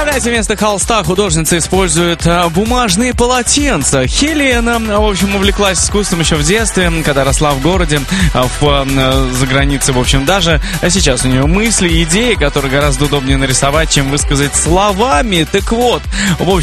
Представляете, вместо холста художница использует бумажные полотенца. Хелена, в общем, увлеклась искусством еще в детстве, когда росла в городе, за границей, в общем, даже. А сейчас у нее мысли и идеи, которые гораздо удобнее нарисовать, чем высказать словами. Так вот, в общем,